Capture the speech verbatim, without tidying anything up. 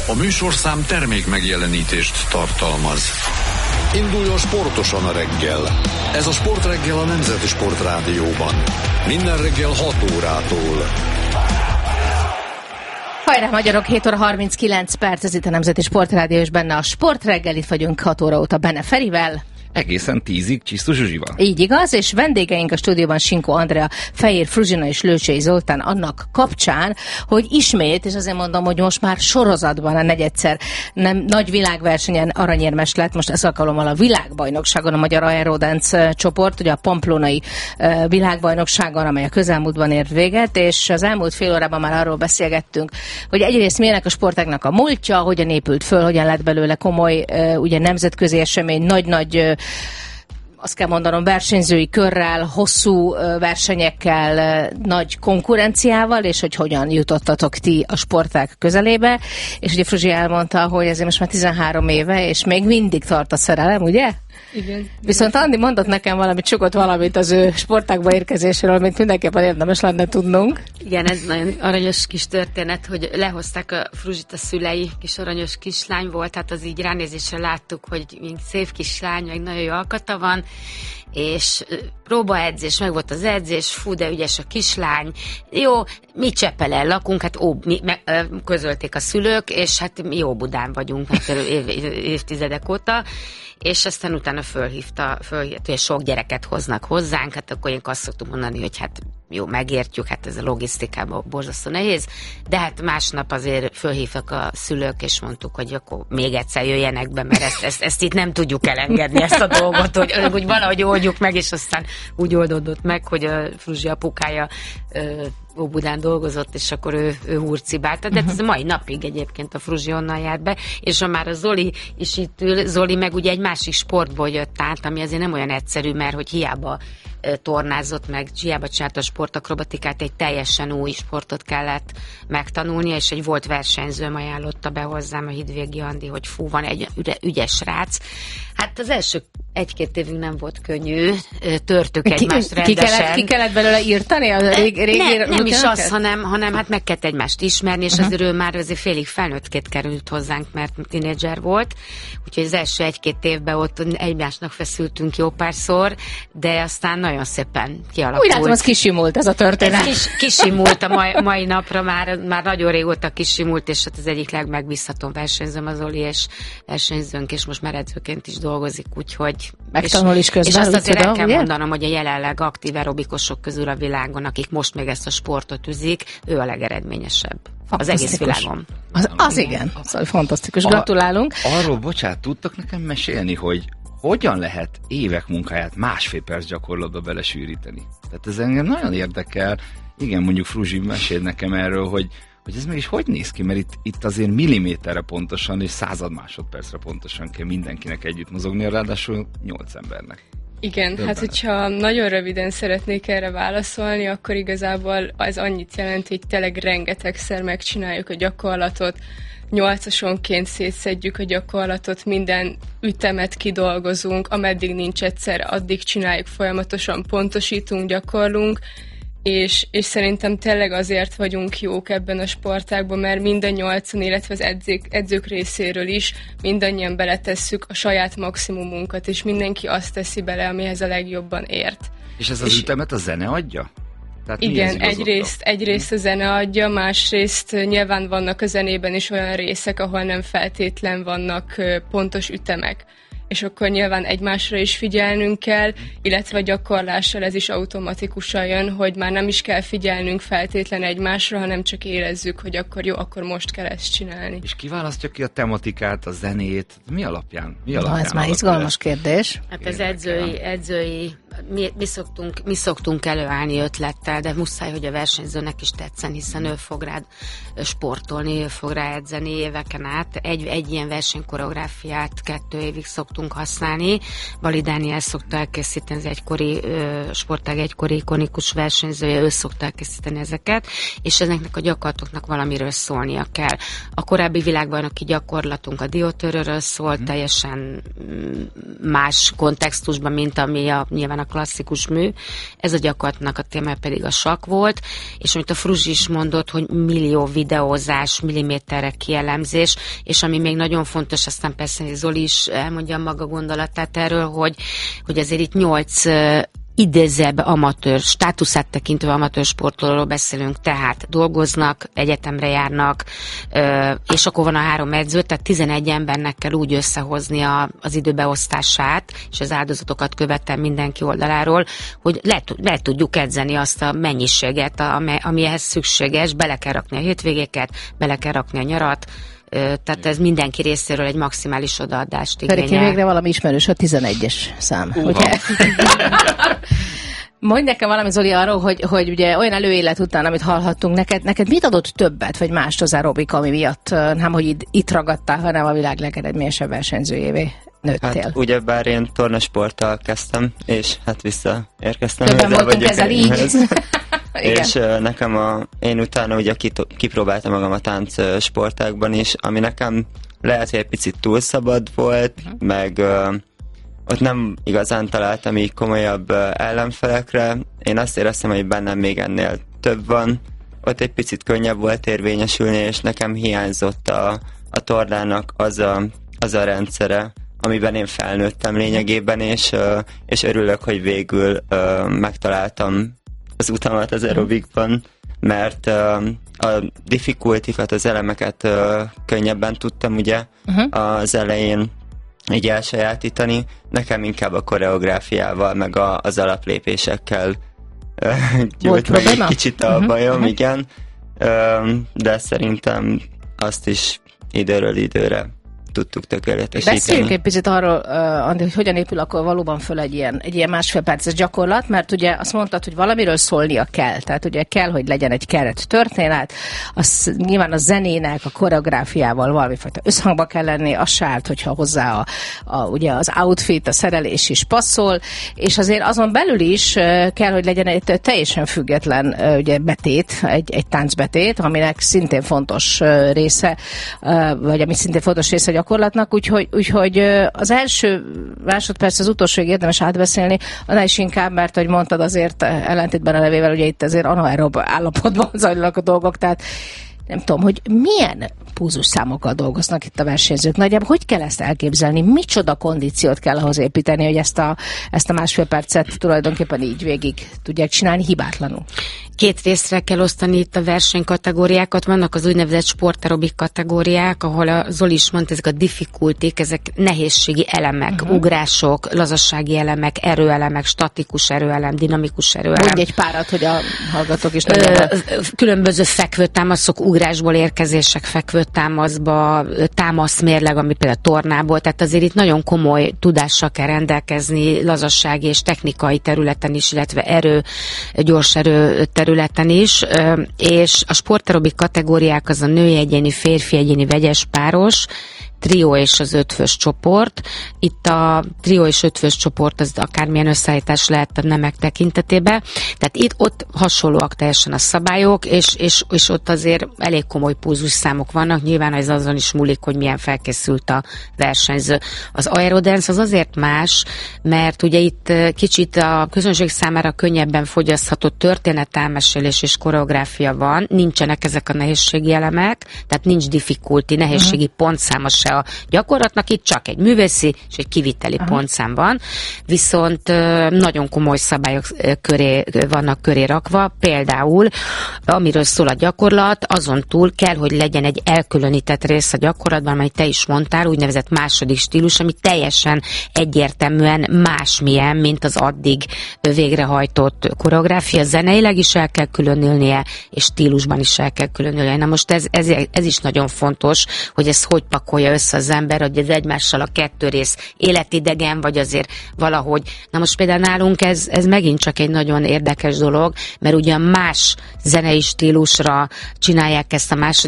A műsorszám termék megjelenítést tartalmaz. Induljon sportosan a reggel. Ez a Sportreggel a Nemzeti Sportrádióban. Minden reggel hat órától. Hajrá magyarok, hét óra harminckilenc perc, ez itt a Nemzeti Sportrádió, és benne a Sportreggel, itt vagyunk hat óra óta Benne Ferivel. Egészen tízig Csisztus Zsuzsival. Így igaz, és vendégeink a stúdióban Sinkó Andrea, Fejér Fruzsina és Lőcsei Zoltán annak kapcsán, hogy ismét, és azért mondom, hogy most már sorozatban a negyedszer nem nagy világversenyen aranyérmes lett, most ez alkalommal a világbajnokságon a magyar aerodance csoport, ugye a pamplonai uh, világbajnokságon, amely a közelmúltban ért véget, és az elmúlt fél órában már arról beszélgettünk, hogy egyrészt milyenek a sportágnak a múltja, hogyan épült föl, hogyan lett belőle komoly, uh, ugye nemzetközi esemény, nagy-nagy uh, azt kell mondanom, versenyzői körrel, hosszú versenyekkel, nagy konkurenciával, és hogy hogyan jutottatok ti a sportág közelébe. És ugye Fruzsi elmondta, hogy ezért most már tizenhárom éve, és még mindig tart a szerelem, ugye? Igen. Viszont Andi mondott nekem valamit, csukott valamit az ő sportágba érkezéséről, amit mindenképpen érdemes lenne tudnunk. Igen, ez nagyon aranyos kis történet, hogy lehozták a Fruzsit a szülei, kis aranyos kislány volt, hát az így ránézésre láttuk, hogy mint szép kislány, meg nagyon jó alkata van, és próbaedzés, meg volt az edzés, fú, de ügyes a kislány, jó, mi Csepelen lakunk, hát ó, mi, me, közölték a szülők, és hát mi Óbudán vagyunk, hát év, év, évtizedek óta, és aztán utána fölhívta, fölhívta, hogy sok gyereket hoznak hozzánk, hát akkor én azt szoktuk mondani, hogy hát jó, megértjük, hát ez a logisztikában borzasztó nehéz, de hát másnap azért fölhívtak a szülők, és mondtuk, hogy akkor még egyszer jöjjenek be, mert ezt, ezt, ezt itt nem tudjuk elengedni, ezt a dolgot, hogy, hogy valahogy oldjuk meg, és aztán úgy oldódott meg, hogy a Fruzsi apukája Óbudán dolgozott, és akkor ő, ő hurcibálta, de ez a mai napig egyébként a Fruzsi onnan járt be, és ha már a Zoli is itt ül, Zoli meg ugye egy másik sportból jött át, ami azért nem olyan egyszerű, mert hogy hiába tornázott meg, hiába csinált a sportakrobatikát, egy teljesen új sportot kellett megtanulnia, és egy volt versenyzőm ajánlotta be hozzám, a Hidvégi Andi, hogy fú, van egy ügyes srác. Hát az első egy-két évünk nem volt könnyű, törtük egymást ki, ki rendesen. Kellett, ki kellett belőle írtani? A rég, régi ne, nem is rutinokat? az, hanem, hanem hát meg kellett egymást ismerni, és uh-huh. azért ő már azért félig felnőttként került hozzánk, mert tínédzser volt, úgyhogy az első egy-két évben ott egymásnak feszültünk jó párszor, de aztán nagyon szépen kialakult. Úgy látom, az kisimult ez a történet. Ez kis, kisimult a mai, mai napra, már, már nagyon régóta kisimult, és hát az egyik legmegbízhatóbb versenyzőm az Oli, és versenyzőnk, és most már edzőként is dolgozik, úgyhogy... Megtanul is közben. És azt azért tudom, el kell ugye? mondanom, hogy a jelenleg aktív aerobikusok közül a világon, akik most még ezt a sportot üzik, ő a legeredményesebb. Az egész világon. Az, az igen. Szóval fantasztikus. Gratulálunk. A, arról, bocsánat, tudtak nekem mesélni, hogy hogyan lehet évek munkáját másfél perc gyakorlatba belesűríteni? Tehát ez engem nagyon érdekel. Igen, mondjuk Fruzsi mesél nekem erről, hogy hogy ez mégis hogy néz ki, mert itt, itt azért milliméterre pontosan és század másodpercre pontosan kell mindenkinek együtt mozognia, ráadásul nyolc embernek. Igen, Többen. Hát hogyha nagyon röviden szeretnék erre válaszolni, akkor igazából az annyit jelenti, hogy tényleg rengetegszer megcsináljuk a gyakorlatot, nyolcasonként szétszedjük a gyakorlatot, minden ütemet kidolgozunk, ameddig nincs egyszer, addig csináljuk folyamatosan, pontosítunk, gyakorlunk, És, és szerintem tényleg azért vagyunk jók ebben a sportágban, mert minden nyolcan, illetve az edzők, edzők részéről is mindannyian beletesszük a saját maximumunkat, és mindenki azt teszi bele, amihez a legjobban ért. És ez az és ütemet a zene adja? Tehát igen, egyrészt, egyrészt a zene adja, másrészt nyilván vannak a zenében is olyan részek, ahol nem feltétlen vannak pontos ütemek. És akkor nyilván egymásra is figyelnünk kell, illetve a gyakorlással ez is automatikusan jön, hogy már nem is kell figyelnünk feltétlen egymásra, hanem csak érezzük, hogy akkor jó, akkor most kell ezt csinálni. És ki választja ki a tematikát, a zenét? Mi alapján? Mi alapján Na, ez már izgalmas kérdés. Hát az edzői, edzői mi, mi, szoktunk, mi szoktunk előállni ötlettel, de muszáj, hogy a versenyzőnek is tetszen, hiszen ő fog rád sportolni, ő fog rá edzeni éveken át. Egy, egy ilyen versenykoreográfiát kettő évig szoktunk használni. Bali Dániel szokta elkészíteni, az egykori sportág egykori ikonikus versenyzője, ő szokta elkészíteni ezeket, és ezeknek a gyakorlatoknak valamiről szólnia kell. A korábbi világbajnoki gyakorlatunk a diótörőről szólt, hmm. teljesen más kontextusban, mint ami a, nyilván a klasszikus mű, ez a gyakorlatnak a téma pedig a sakk volt, és amit a Fruzsi is mondott, hogy millió videózás, milliméterre kielemzés, és ami még nagyon fontos, aztán persze Zoli is elmondja maga gondolatát erről, hogy, hogy azért itt nyolc idézőbb amatőr, státuszát tekintve amatőr sportolóról beszélünk, tehát dolgoznak, egyetemre járnak, és akkor van a három edző, tehát tizenegy embernek kell úgy összehozni a, az időbeosztását, és az áldozatokat követem mindenki oldaláról, hogy le, le tudjuk edzeni azt a mennyiséget, ami, ami ehhez szükséges, bele kell rakni a hétvégéket, bele kell rakni a nyarat, tehát ez mindenki részéről egy maximális odaadást igényel. Pedig végre valami ismerős, a tizenegyes szám. Ugye? Mondj nekem valami, Zoli, arról, hogy, hogy ugye olyan előélet után, amit hallhattunk, neked, neked mit adott többet, vagy mást az aerobik, ami miatt nem, hogy itt, itt ragadtál, hanem a világ legeredményesebb versenyzőjévé nőttél? Hát ugyebár én tornasporttal kezdtem, és hát visszaérkeztem. Többen voltunk ezzel így. És uh, nekem a, én utána ugye kipróbáltam magam a tánc sportákban is, ami nekem lehet, hogy egy picit túl szabad volt, uh-huh. meg uh, ott nem igazán találtam így komolyabb uh, ellenfelekre. Én azt éreztem, hogy bennem még ennél több van. Ott egy picit könnyebb volt érvényesülni, és nekem hiányzott a, a tornának az a, az a rendszere, amiben én felnőttem lényegében, és, uh, és örülök, hogy végül uh, megtaláltam az utamat az aerobikban, mert uh, a difficultikat, az elemeket uh, könnyebben tudtam ugye uh-huh. az elején így elsajátítani. Nekem inkább a koreográfiával, meg a, az alaplépésekkel uh, gyűlt meg egy kicsit a uh-huh. bajom, uh-huh. igen. Uh, de szerintem azt is időről időre tudtuk tökéletesíteni. Beszéljünk egy picit arról, uh, Andi, hogy hogyan épül akkor valóban föl egy ilyen, egy ilyen másfél perces gyakorlat, mert ugye azt mondtad, hogy valamiről szólnia kell, tehát ugye kell, hogy legyen egy keret történet, az nyilván a zenének, a koreográfiával valamifajta összhangba kell lenni, az se árt, hogyha hozzá a, a, ugye az outfit, a szerelés is passzol, és azért azon belül is uh, kell, hogy legyen egy teljesen független uh, ugye betét, egy, egy táncbetét, aminek szintén fontos uh, része, uh, vagy ami szintén fontos része a gyakorlatnak, úgyhogy, úgyhogy az első másodperc, az utolsóig érdemes átbeszélni, annál is inkább, mert, hogy mondtad, azért ellentétben a levével, ugye itt azért anaerob állapotban zajlanak a dolgok, tehát nem tudom, hogy milyen púzus számokkal dolgoznak itt a versenyzők. Nagyjából hogy kell ezt elképzelni? Micsoda kondíciót kell ahhoz építeni, hogy ezt a, ezt a másfél percet tulajdonképpen így végig tudják csinálni hibátlanul? Két részre kell osztani itt a versenykategóriákat. Vannak az úgynevezett sportaerobik kategóriák, ahol a Zoli is mondta, ezek a difficultik, ezek nehézségi elemek, uh-huh. ugrások, lazassági elemek, erőelemek, statikus erőelem, dinamikus erőelem. Mondj egy párat, hogy a hallgatók is Ö, különböző fekvőtámaszok, ugrásból érkezések fekvőtámaszba, támaszmérleg, ami például tornából, tehát azért itt nagyon komoly tudással kell rendelkezni lazassági és technikai területen is, illetve erő, gyors erő területen területen is, és a sportaerobik kategóriák az a női egyéni, férfi egyéni, vegyes páros, trió és az ötfős csoport. Itt a trió és ötfős csoport az akármilyen összeállítás lehet a nemek tekintetében. Tehát itt ott hasonlóak teljesen a szabályok, és, és, és ott azért elég komoly pulzus számok vannak. Nyilván ez azon is múlik, hogy milyen felkészült a versenyző. Az aerodance az azért más, mert ugye itt kicsit a közönség számára könnyebben fogyasztható történetelmesélés és koreográfia van. Nincsenek ezek a nehézségi elemek, tehát nincs difficulty, nehézségi uh-huh. pontszáma a gyakorlatnak, itt csak egy művészi és egy kiviteli Aha. pontszám van, viszont nagyon komoly szabályok köré, vannak köré rakva, például amiről szól a gyakorlat, azon túl kell, hogy legyen egy elkülönített rész a gyakorlatban, amely te is mondtál, úgynevezett második stílus, ami teljesen egyértelműen másmilyen, mint az addig végrehajtott koreográfia, zeneileg is el kell különülnie, és stílusban is el kell különülnie. Na most ez, ez, ez is nagyon fontos, hogy ez hogy pakolja össze az ember, hogy ez egymással a kettő rész életidegen, vagy azért valahogy. Na most például nálunk ez, ez megint csak egy nagyon érdekes dolog, mert ugyan más zenei stílusra csinálják ezt a második